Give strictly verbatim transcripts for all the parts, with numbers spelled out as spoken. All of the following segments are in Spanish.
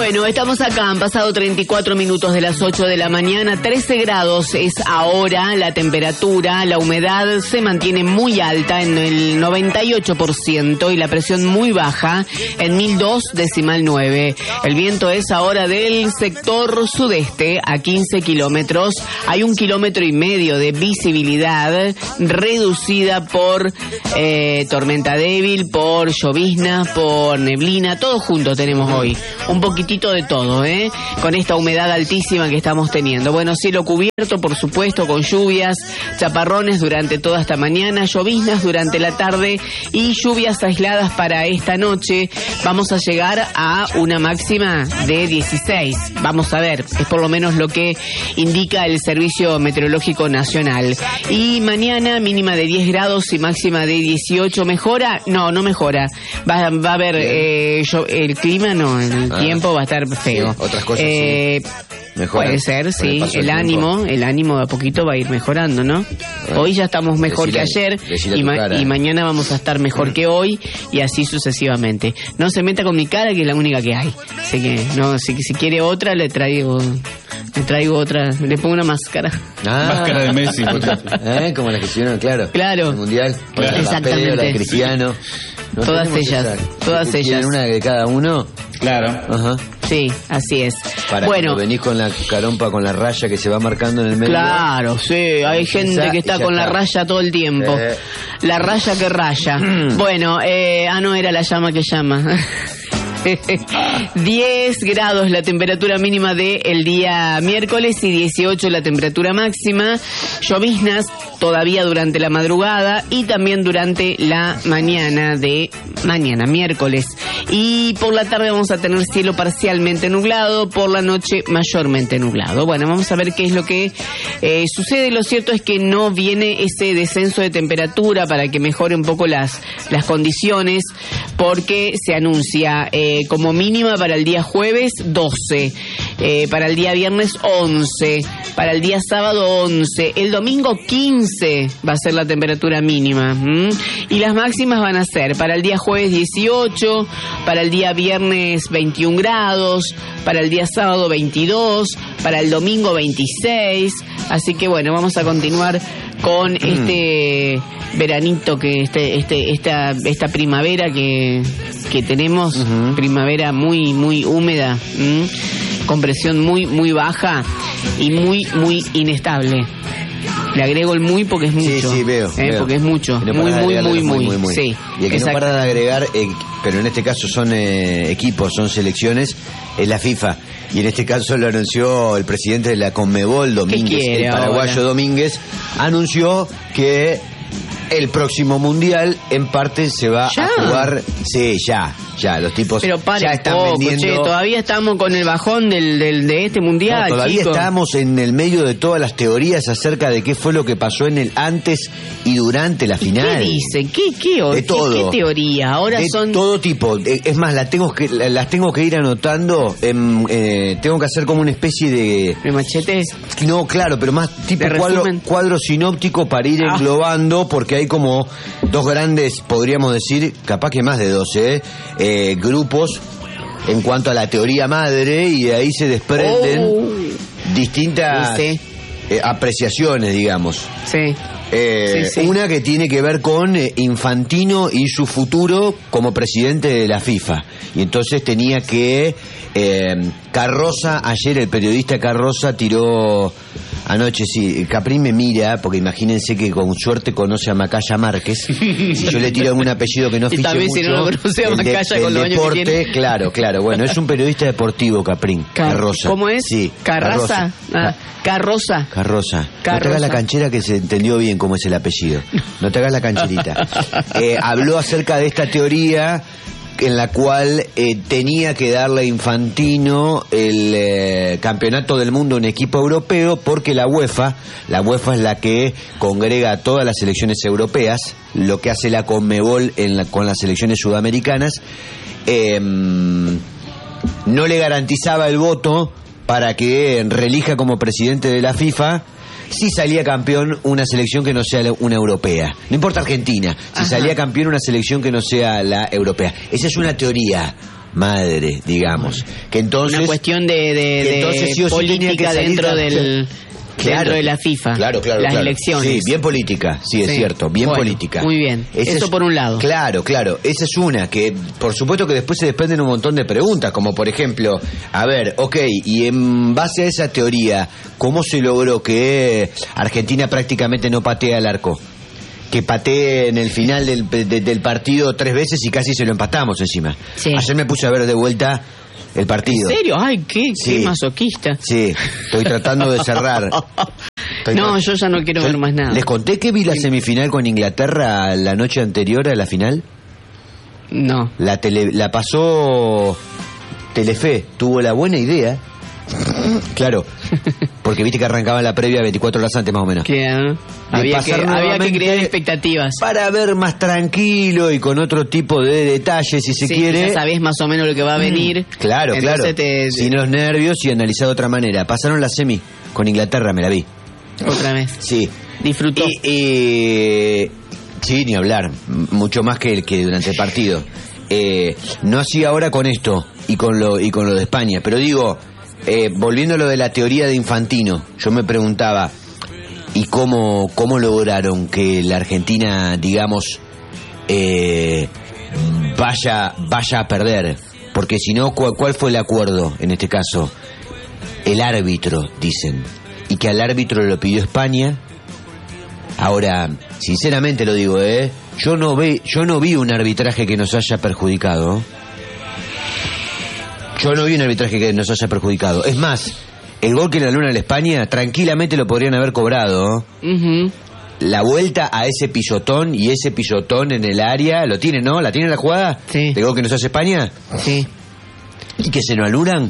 Bueno, estamos acá, han pasado treinta y cuatro minutos de las ocho de la mañana, trece grados es ahora la temperatura, la humedad se mantiene muy alta en el noventa y ocho por ciento y la presión muy baja en mil dos decimal nueve. El viento es ahora del sector sudeste a quince kilómetros, hay un kilómetro y medio de visibilidad reducida por eh, tormenta débil, por lloviznas, por neblina, todo junto tenemos hoy. Un poquitito de todo, ¿eh? Con esta humedad altísima que estamos teniendo. Bueno, cielo cubierto, por supuesto, con lluvias, chaparrones durante toda esta mañana, lloviznas durante la tarde y lluvias aisladas para esta noche. Vamos a llegar a una máxima de dieciséis. Vamos a ver, es por lo menos lo que indica el Servicio Meteorológico Nacional. Y mañana mínima de diez grados y máxima de dieciocho. ¿Mejora? No, no mejora. Va, va a haber eh, yo, el clima, no, el ah. tiempo va a estar feo. Sí, otras cosas eh, sí. Mejora. Puede ser, sí. El, el ánimo, tiempo. el ánimo de a poquito va a ir mejorando, ¿no? Bueno, hoy ya estamos mejor decile, que ayer y, ma y mañana vamos a estar mejor que hoy y así sucesivamente. No se meta con mi cara, que es la única que hay. Así que, no, si, si quiere otra, le traigo, le traigo otra, le pongo una máscara. Ah, máscara de Messi. ¿Eh? Como la que hicieron, claro. Claro. El Mundial. Claro. Exactamente. La, la de Cristiano. No todas ellas, esa. todas ellas. ¿Tienen una de cada uno? Claro. Ajá. Sí, así es. Para bueno, cuando venís con la carompa, con la raya que se va marcando en el medio. Claro, sí, hay gente que está con está. la raya todo el tiempo. Eh. La raya que raya. Bueno, eh, ah, no, era la llama que llama. diez grados la temperatura mínima del día miércoles y dieciocho la temperatura máxima. Lloviznas todavía durante la madrugada y también durante la mañana de mañana, miércoles. Y por la tarde vamos a tener cielo parcialmente nublado, por la noche mayormente nublado. Bueno, vamos a ver qué es lo que eh, sucede. Lo cierto es que no viene ese descenso de temperatura para que mejore un poco las, las condiciones, porque se anuncia eh, como mínima para el día jueves doce, eh, para el día viernes once, para el día sábado once, el domingo quince va a ser la temperatura mínima, ¿m? Y las máximas van a ser para el día jueves dieciocho, para el día viernes veintiún grados, para el día sábado veintidós, para el domingo veintiséis, así que bueno, vamos a continuar con mm. este veranito, que este, este, esta, esta primavera que, que tenemos, uh-huh. primavera muy, muy húmeda, ¿m? Con presión muy, muy baja y muy, muy inestable. Le agrego el muy porque es mucho. Sí, sí, veo. ¿eh? veo. Porque es mucho. No muy, muy, muy, muy, muy, muy. Sí. Y el que exacto. no para de agregar, eh, pero en este caso son eh, equipos, son selecciones, es la FIFA. Y en este caso lo anunció el presidente de la Conmebol, Domínguez, el paraguayo ahora? Domínguez, anunció que el próximo mundial en parte se va ¿Ya? a jugar, sí, ya, ya, los tipos pero ya están poco, vendiendo. Che, todavía estamos con el bajón del, del de este mundial. No, todavía chicos. estamos en el medio de todas las teorías acerca de qué fue lo que pasó en el antes y durante la final. ¿Qué dicen? ¿Qué, qué, de qué, todo. qué teoría? Ahora de son todo tipo. Es más, las tengo que las tengo que ir anotando. En, eh, tengo que hacer como una especie de ¿de machetes? No, claro, pero más tipo cuadro, cuadro sinóptico para ir ah. englobando, porque hay como dos grandes, podríamos decir, capaz que más de doce, eh, grupos en cuanto a la teoría madre, y de ahí se desprenden oh. distintas sí, sí. Eh, apreciaciones, digamos. Sí. Eh, sí, sí. Una que tiene que ver con eh, Infantino y su futuro como presidente de la FIFA. Y entonces tenía que... Eh, Carroza, ayer el periodista Carroza tiró... Anoche, sí, Caprín me mira, porque imagínense que con suerte conoce a Macaya Márquez. Si yo le tiro algún apellido que no fiche mucho, si no lo conoce a el, Macaya de, con el los deporte, años que tiene. Claro, claro. Bueno, es un periodista deportivo, Caprín, Car Carroza. ¿Cómo es? Sí, Carraza. Ah, Carroza. Carroza. Carroza. No te hagas la canchera, que se entendió bien cómo es el apellido. No te hagas la cancherita. Eh, habló acerca de esta teoría en la cual eh, tenía que darle a Infantino el eh, campeonato del mundo en equipo europeo, porque la UEFA, la UEFA es la que congrega a todas las selecciones europeas, lo que hace la Conmebol en la, con las selecciones sudamericanas, eh, no le garantizaba el voto para que reelija como presidente de la FIFA si salía campeón una selección que no sea una europea. No importa Argentina, si Ajá. salía campeón una selección que no sea la europea. Esa es una teoría. madre, digamos. Que entonces, una cuestión de, de, de entonces, sí o sí política dentro la, del... Claro, dentro de la FIFA, claro, claro, las claro. elecciones. Sí, bien política, sí, es sí. cierto, bien bueno, política. Muy bien, Ese eso es, por un lado. Claro, claro, esa es una, que por supuesto que después se desprenden un montón de preguntas, como por ejemplo, a ver, ok, y en base a esa teoría, ¿cómo se logró que Argentina prácticamente no patea al arco? Que patee en el final del, de, del partido tres veces y casi se lo empatamos encima. Sí. Ayer me puse a ver de vuelta el partido. ¿En serio? Ay, qué, sí. qué masoquista. Sí, estoy tratando de cerrar. Estoy no, tra- yo ya no quiero yo ver más nada. ¿Les conté que vi la semifinal con Inglaterra la noche anterior a la final? No. La, tele, la pasó Telefe, tuvo la buena idea. Claro, porque viste que arrancaba la previa veinticuatro horas antes más o menos. Claro. Había que, había que crear expectativas. Para ver más tranquilo y con otro tipo de detalles, si se sí, quiere. Ya sabés más o menos lo que va a venir. Mm, claro, claro. Te... Sin los nervios y analizado de otra manera. Pasaron la semi con Inglaterra, me la vi. Otra vez. Sí. Disfrutó. Y, y, sí, ni hablar. Mucho más que, que durante el partido. Eh, no así ahora con esto y con lo, y con lo de España. Pero digo, eh, volviendo a lo de la teoría de Infantino, yo me preguntaba, ¿y cómo, cómo lograron que la Argentina, digamos, eh, vaya, vaya a perder? Porque si no, ¿cuál, ¿cuál fue el acuerdo en este caso? El árbitro, dicen. Y que al árbitro lo pidió España. Ahora, sinceramente lo digo, ¿eh? Yo no, ve, yo no vi un arbitraje que nos haya perjudicado. Yo no vi un arbitraje que nos haya perjudicado. Es más, el gol que le anularon a la España, tranquilamente lo podrían haber cobrado. Uh-huh. La vuelta a ese pisotón y ese pisotón en el área, ¿lo tiene, no? ¿La tiene la jugada? Sí. ¿El gol que nos hace España? Sí. ¿Y que se lo anulan?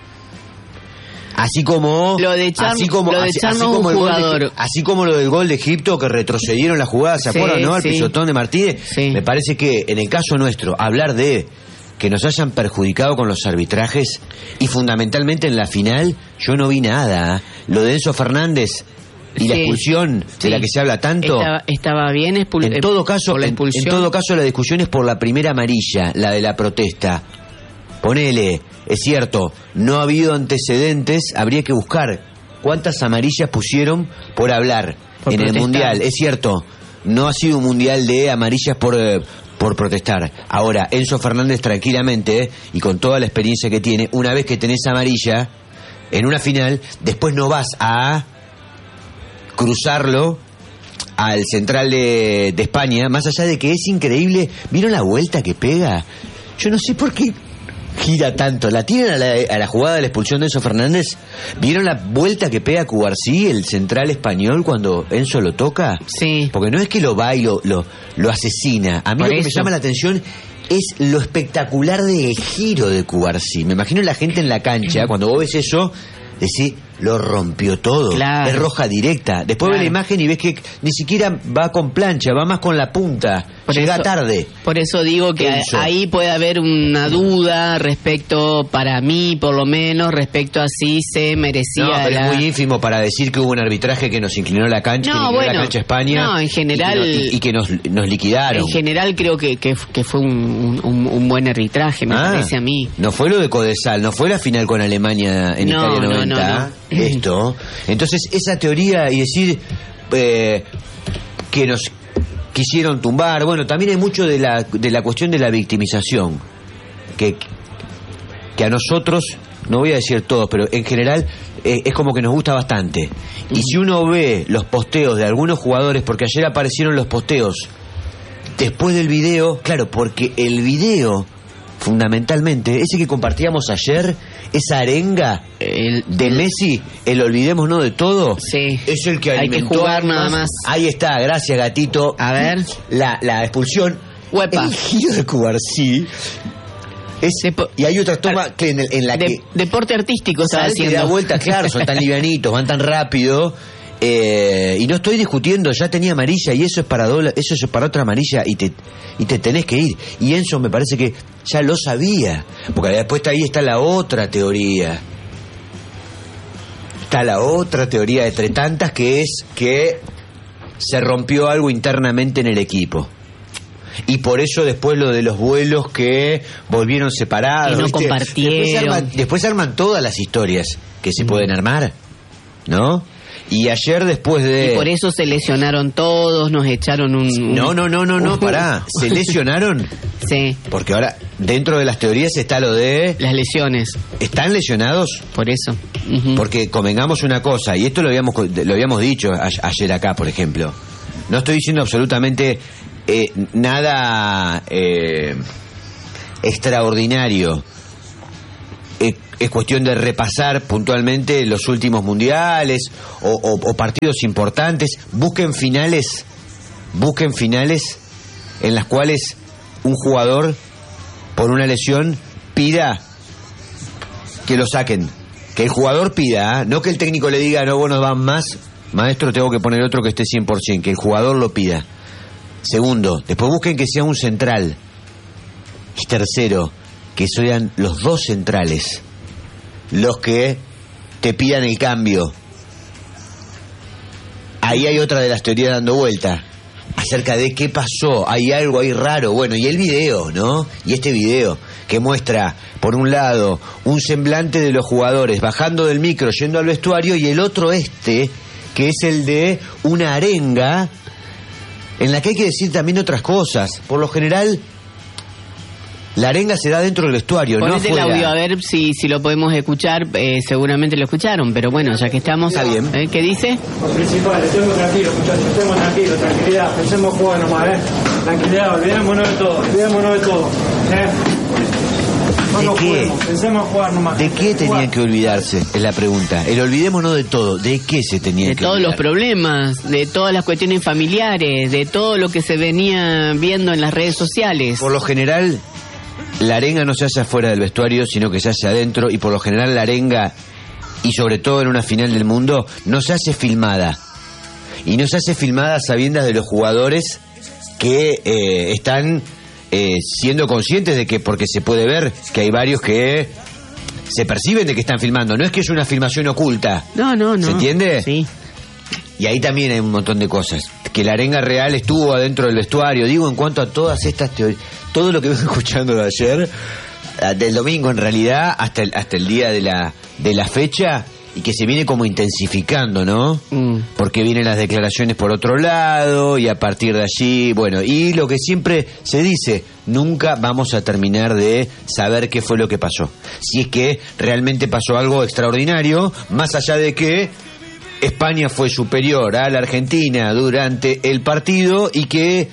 Así como lo de echar, así como lo de así, así como un el jugador. gol de, así como lo del gol de Egipto, que retrocedieron la jugada, ¿se sí, acuerdan, no? Al sí. pisotón de Martínez. Sí. Me parece que en el caso nuestro, hablar de que nos hayan perjudicado con los arbitrajes y fundamentalmente en la final, yo no vi nada. Lo de Enzo Fernández y sí. la expulsión sí. de la que se habla tanto. Estaba, estaba bien expulsado. En todo caso, por la en, en todo caso la discusión es por la primera amarilla, la de la protesta. Ponele, es cierto, no ha habido antecedentes, habría que buscar cuántas amarillas pusieron por hablar por en protestar. El Mundial. Es cierto, no ha sido un Mundial de amarillas por, eh, por protestar. Ahora, Enzo Fernández tranquilamente, eh, y con toda la experiencia que tiene, una vez que tenés amarilla en una final, después no vas a cruzarlo al central de, de España, más allá de que es increíble. ¿Vieron la vuelta que pega? Yo no sé por qué gira tanto. ¿La tienen a la, a la jugada de la expulsión de Enzo Fernández? ¿Vieron la vuelta que pega Cubarsí, el central español, cuando Enzo lo toca? Sí. Porque no es que lo va y lo, lo, lo asesina. A mí por lo que eso. me llama la atención es lo espectacular de giro de Cubarsí. Me imagino la gente en la cancha, cuando vos ves eso, decís, lo rompió todo. Claro. Es roja directa. Después claro. ves la imagen y ves que ni siquiera va con plancha, va más con la punta. Por Llega eso, tarde. Por eso digo que Enzo. ahí puede haber una duda respecto, para mí por lo menos, respecto a si se merecía. No, pero la... es muy ínfimo para decir que hubo un arbitraje que nos inclinó la cancha, no, que inclinó bueno, la cancha a España. No, en general. Y que, nos, y que nos, nos liquidaron. En general creo que, que, que fue un, un, un buen arbitraje, me ah, parece a mí. No fue lo de Codesal, no fue la final con Alemania en no, Italia noventa. No, no, no. Esto. Entonces, esa teoría y decir eh, que nos quisieron tumbar, bueno, también hay mucho de la, de la cuestión de la victimización, que, que a nosotros, no voy a decir todos, pero en general eh, es como que nos gusta bastante. Y si uno ve los posteos de algunos jugadores, porque ayer aparecieron los posteos después del video, claro, porque el video, fundamentalmente, ese que compartíamos ayer, esa arenga el, de Messi, el olvidémonos de todo, sí. es el que alimentó. Hay que jugar nada más. Ahí está, gracias gatito. A ver. La, la expulsión. Huepa. El giro de Cubarsí. Es, Depo- y hay otra toma que en, el, en la de, que... Deporte artístico estaba ¿sabes? haciendo. Que da vuelta, claro, son tan livianitos, van tan rápido. Eh, y no estoy discutiendo, ya tenía amarilla y eso es para doble, eso es para otra amarilla y te y te tenés que ir. Y Enzo me parece que ya lo sabía, porque después ahí está la otra teoría. Está la otra teoría entre tantas, que es que se rompió algo internamente en el equipo. Y por eso después lo de los vuelos que volvieron separados. Que no ¿viste? compartieron. Después arman, después arman todas las historias que se mm. pueden armar, ¿no? Y ayer después de... Y por eso se lesionaron todos, nos echaron un... un... No, no, no, no, no, pará. ¿Se lesionaron? Sí. Porque ahora, dentro de las teorías está lo de... Las lesiones. ¿Están lesionados? Por eso. Uh-huh. Porque convengamos una cosa, y esto lo habíamos, lo habíamos dicho a, ayer acá, por ejemplo. No estoy diciendo absolutamente eh, nada eh, extraordinario. Eh, es cuestión de repasar puntualmente los últimos mundiales o, o, o partidos importantes. Busquen finales, busquen finales en las cuales un jugador por una lesión pida que lo saquen. Que el jugador pida, ¿eh? No que el técnico le diga, no, vos no van más, maestro, tengo que poner otro que esté cien por ciento. Que el jugador lo pida. Segundo, después busquen que sea un central. Y tercero, que sean los dos centrales los que te pidan el cambio. Ahí hay otra de las teorías dando vuelta acerca de qué pasó, hay algo ahí raro. Bueno, y el video, ¿no? Y este video que muestra, por un lado, un semblante de los jugadores bajando del micro, yendo al vestuario, y el otro este, que es el de una arenga en la que hay que decir también otras cosas. Por lo general, la arenga se da dentro del vestuario, Ponete no afuera. el audio a ver si, si lo podemos escuchar. Eh, seguramente lo escucharon, pero bueno, ya que estamos... Está bien. ¿Eh? ¿Qué dice? Lo principal, estemos tranquilos, muchachos, estemos tranquilos, tranquilidad, pensemos jugar nomás, ¿eh? Tranquilidad, olvidémonos de todo, olvidémonos de todo, ¿eh? No ¿De nos qué? juguemos, pensemos jugar nomás. ¿De qué tenían que olvidarse? Es la pregunta. El olvidémonos de todo. ¿De qué se tenían De que todos olvidar? los problemas, de todas las cuestiones familiares, de todo lo que se venía viendo en las redes sociales. Por lo general, la arenga no se hace afuera del vestuario, sino que se hace adentro, y por lo general la arenga, y sobre todo en una final del mundo, no se hace filmada. Y no se hace filmada a sabiendas de los jugadores que eh, están eh, siendo conscientes de que, porque se puede ver que hay varios que se perciben de que están filmando. No es que es una filmación oculta. No, no, no. ¿Se entiende? Sí. Y ahí también hay un montón de cosas. Que la arenga real estuvo adentro del vestuario. Digo, en cuanto a todas estas teorías, todo lo que vengo escuchando de ayer, del domingo en realidad, hasta el, hasta el día de la, de la fecha, y que se viene como intensificando, ¿no? Mm. Porque vienen las declaraciones por otro lado, y a partir de allí, bueno, y lo que siempre se dice, nunca vamos a terminar de saber qué fue lo que pasó. Si es que realmente pasó algo extraordinario, más allá de que España fue superior a la Argentina durante el partido y que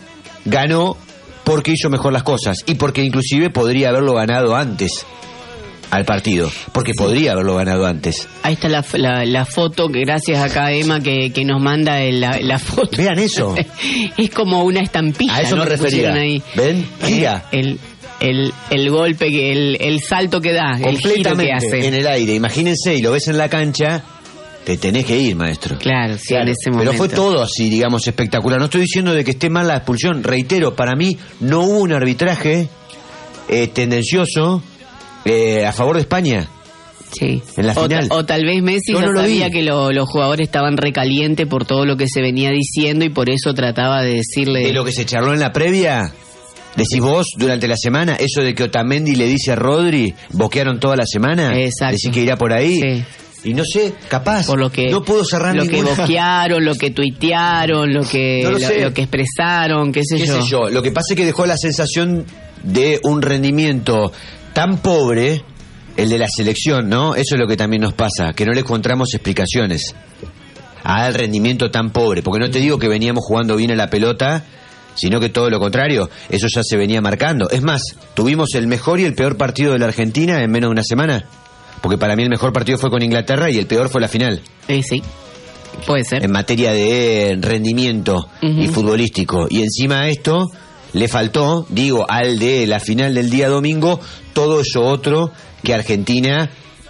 ganó porque hizo mejor las cosas, y porque inclusive podría haberlo ganado antes al partido, porque podría haberlo ganado antes. Ahí está la, la, la foto, que gracias acá Emma que, que nos manda el, la, la foto. Vean eso. Es como una estampilla. A eso ¿no? me que refería. pusieron ahí. ¿Ven? Gira. Eh, el, el, el golpe, que el, el salto que da, el giro que Completamente hace. en el aire. Imagínense, y lo ves en la cancha, te tenés que ir, maestro. Claro, sí, Claro, en ese momento. pero fue todo así, digamos, espectacular. No estoy diciendo de que esté mal la expulsión. Reitero, para mí no hubo un arbitraje eh, tendencioso eh, a favor de España. Sí. En la o, final. ta- o tal vez Messi Yo ya no lo sabía vi. que lo- los jugadores estaban recalientes por todo lo que se venía diciendo, y por eso trataba de decirle... De lo que se charló en la previa, decís vos, durante la semana, eso de que Otamendi le dice a Rodri, boquearon toda la semana. Exacto. Decís que irá por ahí. Sí. Y no sé, capaz. Por lo que no puedo cerrar lo que ninguna... boquearon, lo que tuitearon, lo que No lo lo, sé. lo que expresaron, qué sé ¿Qué yo. sé yo? Lo que pasa es que dejó la sensación de un rendimiento tan pobre, el de la selección, ¿no? Eso es lo que también nos pasa, que no le encontramos explicaciones al rendimiento tan pobre. Porque no te digo que veníamos jugando bien a la pelota, sino que todo lo contrario, eso ya se venía marcando. Es más, tuvimos el mejor y el peor partido de la Argentina en menos de una semana. Porque para mí el mejor partido fue con Inglaterra y el peor fue la final. Eh, sí, puede ser. En materia de rendimiento Ujú. y futbolístico. Y encima a esto le faltó, digo, al de la final del día domingo, todo eso otro que Argentina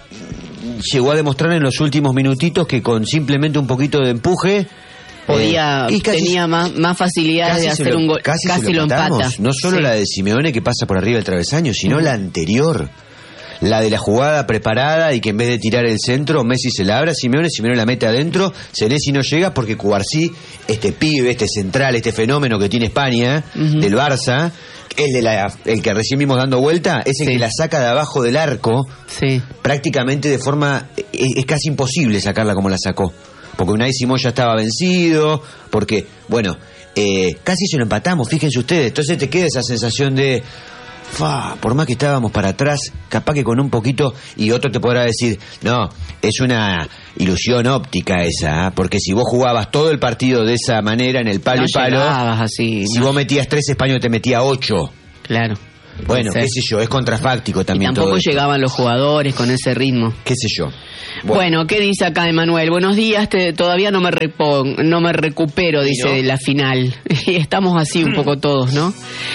llegó a demostrar en los últimos minutitos, que con simplemente un poquito de empuje Podía, eh, y casi- tenía más, más facilidades de casi se hacer lo- un gol. casi se lo lo empatamos. empata. No solo Sí. la de Simeone que pasa por arriba del travesaño, sino Ujú. la anterior. La de la jugada preparada y que en vez de tirar el centro, Messi se la abre a Simeone, Simeone la mete adentro, Senesi no llega porque Cubarsí, este pibe, este central, este fenómeno que tiene España, uh-huh. del Barça, el, de la, el que recién vimos dando vuelta, es el sí. que la saca de abajo del arco, sí. prácticamente de forma, es, es casi imposible sacarla como la sacó, porque Unai Simón ya estaba vencido, porque, bueno, eh, casi se lo empatamos, fíjense ustedes, entonces te queda esa sensación de... Fa, por más que estábamos para atrás, capaz que con un poquito, y otro te podrá decir, no, es una ilusión óptica esa, ¿eh? Porque si vos jugabas todo el partido de esa manera, en el palo no y palo, así, si no. vos metías tres, España te metía ocho. Claro. Bueno, qué sé yo, es contrafáctico también. Y tampoco todo llegaban los jugadores con ese ritmo. Qué sé yo. Bueno, bueno, ¿qué dice acá Emanuel? Buenos días, te, todavía no me repon, no me recupero, dice, de la final. Y estamos así un poco todos, ¿no?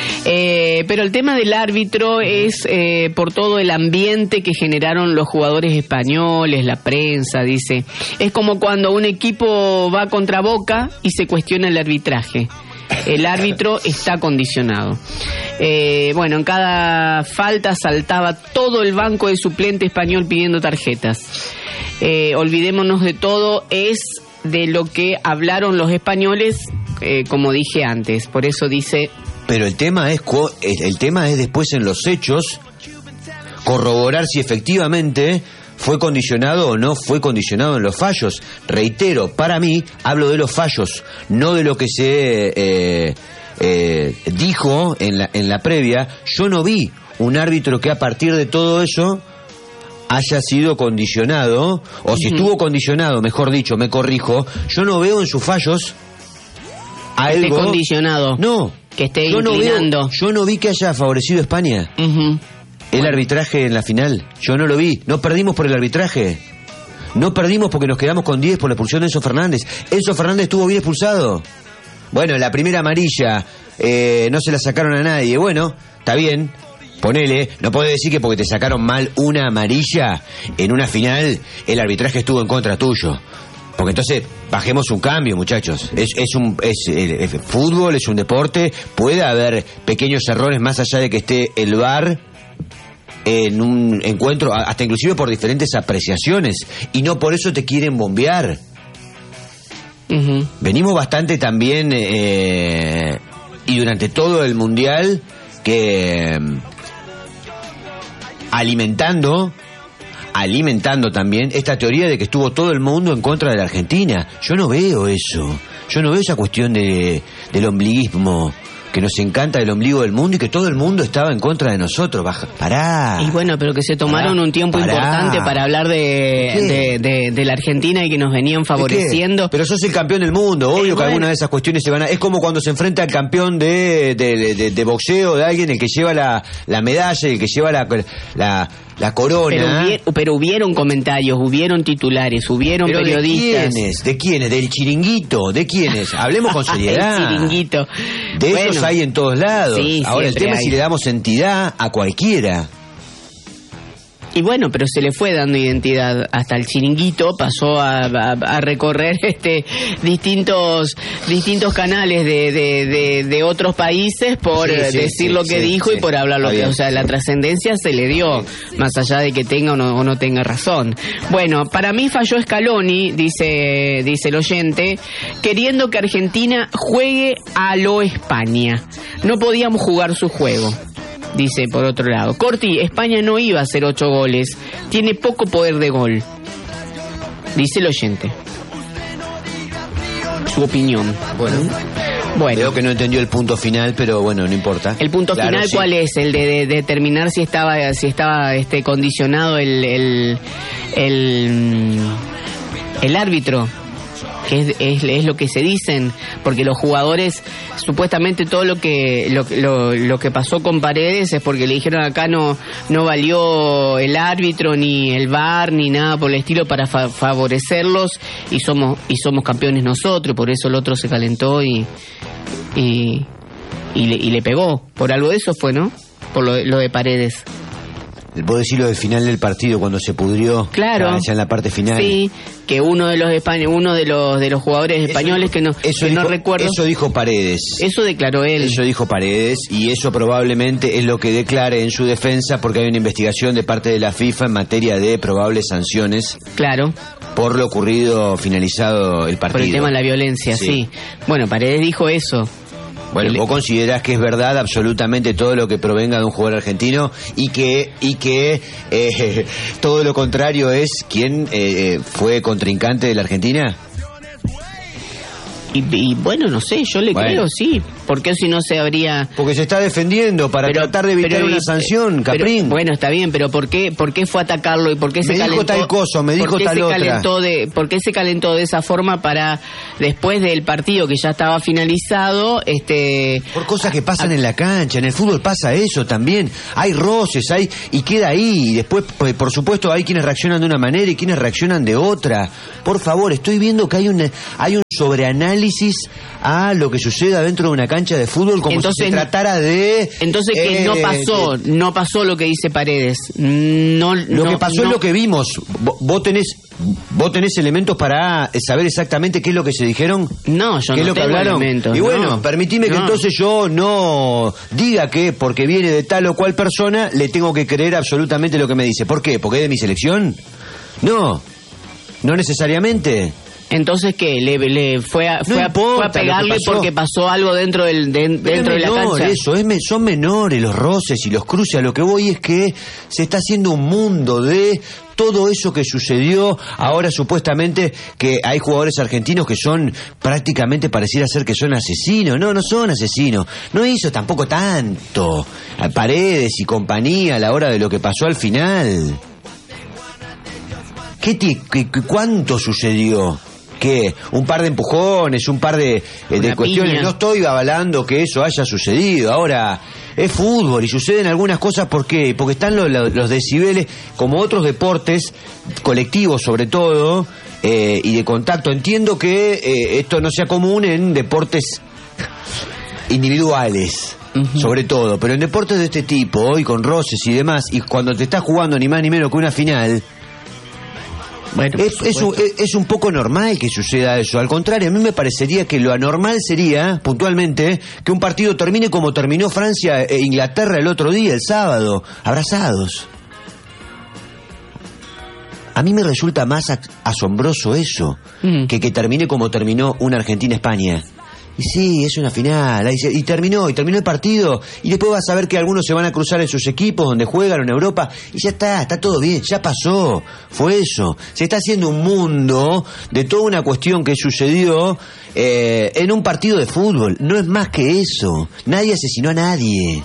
Eh, pero el tema del árbitro es eh, por todo el ambiente que generaron los jugadores españoles, la prensa, dice. Es como cuando un equipo va contra Boca y se cuestiona el arbitraje. El árbitro está condicionado. Eh, bueno, en cada falta saltaba todo el banco de suplente español pidiendo tarjetas. Eh, olvidémonos de todo, es de lo que hablaron los españoles, eh, como dije antes. Por eso dice... Pero el tema es el tema es después en los hechos corroborar si efectivamente fue condicionado o no fue condicionado en los fallos. Reitero, para mí, hablo de los fallos, no de lo que se eh, eh, dijo en la, en la previa. Yo no vi un árbitro que a partir de todo eso haya sido condicionado, o si uh-huh. estuvo condicionado, mejor dicho, me corrijo, yo no veo en sus fallos algo... Que esté condicionado. No. Que esté yo inclinando. No veo, yo no vi que haya favorecido a España. Uh-huh. El bueno. arbitraje en la final, yo no lo vi. No perdimos por el arbitraje. No perdimos porque nos quedamos con diez por la expulsión de Enzo Fernández. Enzo Fernández estuvo bien expulsado. Bueno, la primera amarilla eh, no se la sacaron a nadie. Bueno, está bien, ponele. No podés decir que porque te sacaron mal una amarilla en una final, el arbitraje estuvo en contra tuyo. Porque entonces bajemos un cambio, muchachos. Es, es un es, es, es fútbol, es un deporte. Puede haber pequeños errores más allá de que esté el V A R en un encuentro, hasta inclusive por diferentes apreciaciones, y no por eso te quieren bombear. Uh-huh. Venimos bastante también eh, y durante todo el mundial que eh, alimentando alimentando también esta teoría de que estuvo todo el mundo en contra de la Argentina. Yo no veo eso. Yo no veo esa cuestión de del ombliguismo, que nos encanta el ombligo del mundo y que todo el mundo estaba en contra de nosotros. Baja, pará. Y bueno, pero que se tomaron pará, un tiempo pará. importante para hablar de, de, de, de la Argentina y que nos venían favoreciendo. Pero sos el campeón del mundo, obvio eh, que bueno. alguna de esas cuestiones se van a... Es como cuando se enfrenta al campeón de, de, de, de boxeo, de alguien, el que lleva la, la medalla, el que lleva la... la La corona. Pero, hubier, pero hubieron comentarios, hubieron titulares, hubieron pero periodistas. ¿De quiénes? ¿De quiénes? ¿Del chiringuito? ¿De quiénes? Hablemos con seriedad. El chiringuito. De bueno, esos hay en todos lados. Sí, ahora el tema hay. es si le damos entidad a cualquiera. Y bueno, pero se le fue dando identidad hasta el chiringuito, pasó a, a, a recorrer este distintos distintos canales de, de, de, de otros países por sí, sí, decir sí, lo que sí, dijo sí. y por hablar lo que... O sea, la trascendencia se le dio, más allá de que tenga o no, o no tenga razón. Bueno, para mí falló Scaloni, dice, dice el oyente, queriendo que Argentina juegue a lo España. No podíamos jugar su juego. Dice por otro lado, Corti, España no iba a hacer ocho goles, tiene poco poder de gol. Dice el oyente. Su opinión. Bueno, bueno. Creo que no entendió el punto final, pero bueno, no importa. ¿El punto claro, final sí. cuál es? El de, de, de determinar si estaba si estaba este condicionado el el el, el árbitro. Que es, es, es lo que se dicen, porque los jugadores, supuestamente todo lo que lo, lo, lo que pasó con Paredes es porque le dijeron acá no no valió el árbitro, ni el V A R, ni nada por el estilo para fa- favorecerlos, y somos y somos campeones nosotros, por eso el otro se calentó y y, y, le, y le pegó. Por algo de eso fue, ¿no? Por lo, lo de Paredes. Puedo decir lo del final del partido cuando se pudrió, claro, ya en la parte final. Sí, que uno de los españ- uno de los de los jugadores españoles eso, que no eso que dijo, no recuerdo. Eso dijo Paredes. Eso declaró él. Eso dijo Paredes y eso probablemente es lo que declare en su defensa porque hay una investigación de parte de la FIFA en materia de probables sanciones. Claro. Por lo ocurrido finalizado el partido. Por el tema de la violencia, sí. sí. Bueno, Paredes dijo eso. Bueno, vos considerás que es verdad absolutamente todo lo que provenga de un jugador argentino y que y que eh, todo lo contrario es quien eh, fue contrincante de la Argentina. Y, y bueno, no sé, yo le bueno. creo, sí. ¿Por qué si no se habría...? Porque se está defendiendo para pero, tratar de evitar pero, una sanción, Caprín. Pero, bueno, está bien, pero ¿por qué por qué fue a atacarlo y por qué se me calentó? Me dijo tal cosa, me dijo tal otra. Calentó de, ¿Por qué se calentó de esa forma para, después del partido que ya estaba finalizado, este... Por cosas que pasan a, en la cancha, en el fútbol pasa eso también. Hay roces, hay y queda ahí. Y después, pues, por supuesto, hay quienes reaccionan de una manera y quienes reaccionan de otra. Por favor, estoy viendo que hay un, hay un sobreanálisis a lo que suceda dentro de una cancha de fútbol como entonces, si se tratara de... Entonces que eh, no pasó, de, no pasó lo que dice Paredes. No, lo no, que pasó no. es lo que vimos. Vos tenés, vos tenés elementos para saber exactamente qué es lo que se dijeron. No, yo ¿Qué no es lo que tengo hablaron? elementos. Y bueno, no, permitime que no. entonces yo no diga que porque viene de tal o cual persona le tengo que creer absolutamente lo que me dice. ¿Por qué? ¿Porque es de mi selección? No, no necesariamente. Entonces, ¿qué? ¿Le, le fue, a, fue, no a, fue a pegarle porque pasó algo dentro del de, dentro de la cancha? Eso, es, son menores los roces y los cruces. A lo que voy es que se está haciendo un mundo de todo eso que sucedió. Ahora supuestamente que hay jugadores argentinos que son prácticamente pareciera ser que son asesinos. No, no son asesinos. No hizo tampoco tanto a Paredes y compañía a la hora de lo que pasó al final. ¿Qué, qué, qué cuánto sucedió? ¿Qué? Un par de empujones, un par de, eh, de cuestiones. Piña. No estoy avalando que eso haya sucedido. Ahora, es fútbol y suceden algunas cosas. ¿Por qué? Porque están los, los decibeles, como otros deportes, colectivos sobre todo, eh, y de contacto. Entiendo que eh, esto no sea común en deportes individuales. Uh-huh. Sobre todo, pero en deportes de este tipo, hoy con roces y demás, y cuando te estás jugando ni más ni menos que una final... Bueno, es, es, un, es un poco normal que suceda eso. Al contrario, a mí me parecería que lo anormal sería, puntualmente, que un partido termine como terminó Francia e Inglaterra el otro día, el sábado, abrazados. A mí me resulta más asombroso eso, mm. que que termine como terminó una Argentina-España. Y sí, es una final, y terminó, y terminó el partido, y después vas a ver que algunos se van a cruzar en sus equipos donde juegan en Europa, y ya está, está todo bien, ya pasó, fue eso. Se está haciendo un mundo de toda una cuestión que sucedió eh, en un partido de fútbol, no es más que eso, nadie asesinó a nadie.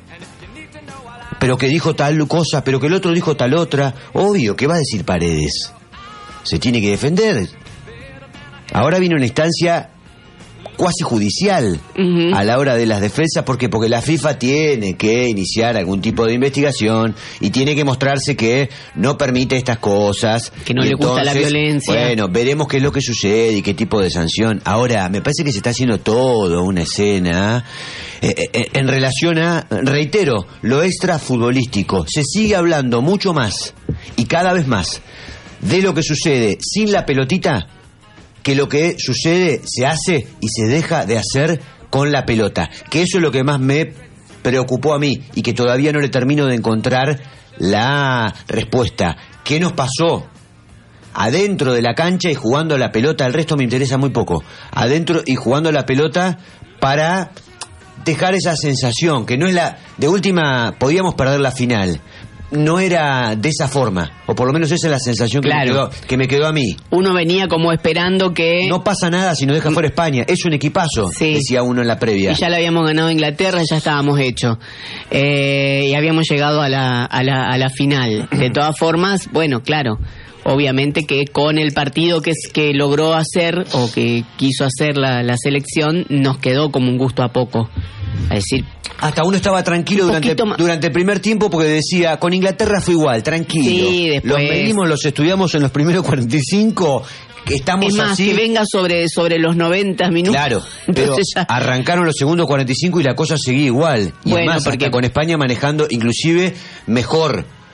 Pero que dijo tal cosa, pero que el otro dijo tal otra, obvio, ¿qué va a decir Paredes? Se tiene que defender. Ahora viene una instancia cuasi judicial uh-huh. a la hora de las defensas, porque porque la FIFA tiene que iniciar algún tipo de investigación y tiene que mostrarse que no permite estas cosas, que no le entonces, gusta la violencia. Bueno, veremos qué es lo que sucede y qué tipo de sanción. Ahora, me parece que se está haciendo todo una escena eh, eh, en relación a, reitero, lo extrafutbolístico. Se sigue hablando mucho más y cada vez más de lo que sucede sin la pelotita que lo que sucede se hace y se deja de hacer con la pelota. Que eso es lo que más me preocupó a mí y que todavía no le termino de encontrar la respuesta. ¿Qué nos pasó adentro de la cancha y jugando a la pelota? El resto me interesa muy poco. Adentro y jugando a la pelota para dejar esa sensación, que no es la... De última, podíamos perder la final. No era de esa forma, o por lo menos esa es la sensación que, claro. me, quedó, que me quedó a mí. Uno venía como esperando que... No pasa nada si nos deja fuera España, es un equipazo, sí. decía uno en la previa. Y ya le habíamos ganado a Inglaterra, ya estábamos hechos. Eh, y habíamos llegado a la, a, la, a la final. De todas formas, bueno, claro, obviamente que con el partido que, que logró hacer, o que quiso hacer la, la selección, nos quedó como un gusto a poco. Es decir, hasta uno estaba tranquilo durante, durante el primer tiempo porque decía, con Inglaterra fue igual, tranquilo. Sí, después... Los medimos, los estudiamos en los primeros cuarenta y cinco, que estamos es más, así. Que venga sobre, sobre los noventa minutos. Claro, pero ya... arrancaron los segundos cuarenta y cinco y la cosa seguía igual. Y bueno, es más, porque... hasta con España manejando inclusive mejor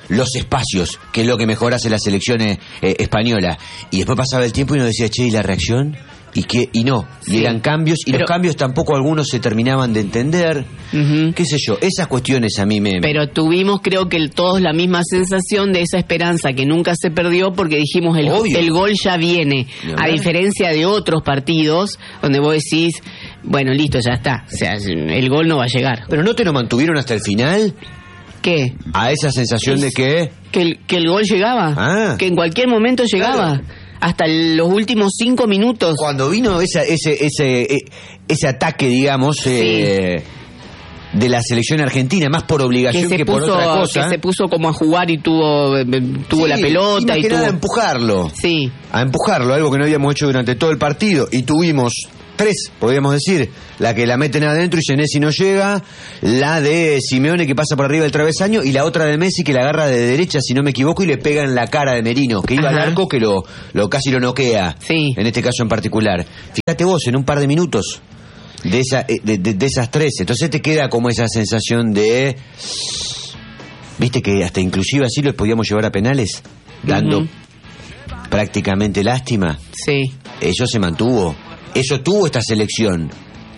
los espacios, que es lo que mejor hace la selección eh, eh, española. Y después pasaba el tiempo y uno decía, che, ¿y la reacción? Y que y no, y sí. eran cambios, y pero, los cambios tampoco algunos se terminaban de entender, uh-huh. qué sé yo, esas cuestiones a mí me... Pero tuvimos creo que el, todos la misma sensación de esa esperanza que nunca se perdió porque dijimos el, el gol ya viene, a diferencia de otros partidos donde vos decís, bueno, listo, ya está, o sea, el gol no va a llegar. ¿Pero no te lo mantuvieron hasta el final? ¿Qué? A esa sensación es, de que... Que el, que el gol llegaba, ah. que en cualquier momento llegaba. Claro. Hasta los últimos cinco minutos. Cuando vino esa, ese ese ese ataque, digamos, sí. eh, de la selección argentina, más por obligación que, que puso, por otra cosa. Que se puso como a jugar y tuvo tuvo sí, la pelota. Y más y que tuvo... nada a empujarlo. Sí. A empujarlo, algo que no habíamos hecho durante todo el partido. Y tuvimos tres, podríamos decir. La que la meten adentro y Senesi no llega, la de Simeone que pasa por arriba del travesaño y la otra de Messi que la agarra de derecha, si no me equivoco, y le pega en la cara de Merino, que iba Ajá. al arco que lo, lo casi lo noquea, sí. en este caso en particular. Fíjate vos, en un par de minutos de, esa, de, de, de esas tres, entonces te queda como esa sensación de... Viste que hasta inclusive así los podíamos llevar a penales, dando uh-huh. prácticamente lástima. Sí. Eso se mantuvo, eso tuvo esta selección.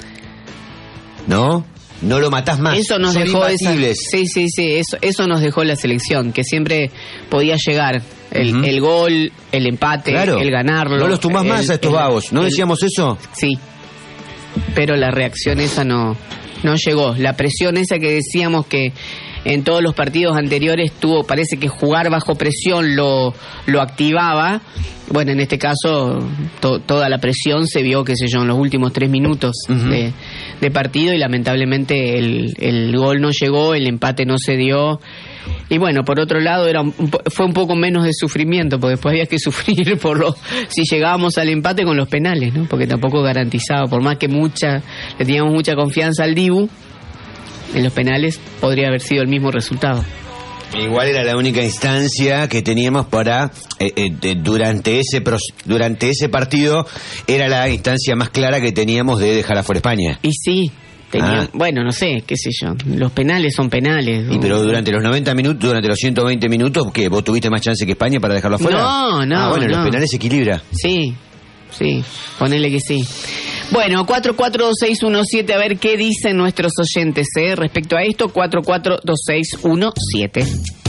¿No? No lo matás más. Eso nos Son dejó esa, sí, sí, sí, eso, eso nos dejó la selección, que siempre podía llegar el, uh-huh. el gol, el empate, claro. el ganarlo. No los tumbás más a estos el, vagos, ¿no el, decíamos eso? Sí, pero la reacción esa no, no llegó. La presión esa que decíamos que en todos los partidos anteriores tuvo, parece que jugar bajo presión lo, lo activaba. Bueno, en este caso to, toda la presión se vio, qué sé yo, en los últimos tres minutos uh-huh. de, de partido y lamentablemente el, el gol no llegó, el empate no se dio. Y bueno, por otro lado era un, fue un poco menos de sufrimiento, porque después había que sufrir por lo, si llegábamos al empate con los penales, ¿no? Porque tampoco garantizaba, por más que mucha le teníamos mucha confianza al Dibu, en los penales podría haber sido el mismo resultado. Igual era la única instancia que teníamos para eh, eh, durante ese durante ese partido, era la instancia más clara que teníamos de dejar afuera España. Y sí, tenía, ah. bueno, no sé, qué sé yo, los penales son penales. Y pero durante los noventa minutos, durante los ciento veinte minutos, ¿qué? ¿Vos tuviste más chance que España para dejarlo afuera? No, no. Ah, bueno, no. los penales se equilibra. Sí, sí, ponele que sí. Bueno, cuatro cuatro dos seis uno siete, a ver qué dicen nuestros oyentes, ¿eh? Respecto a esto, cuatro cuatro dos seis uno siete.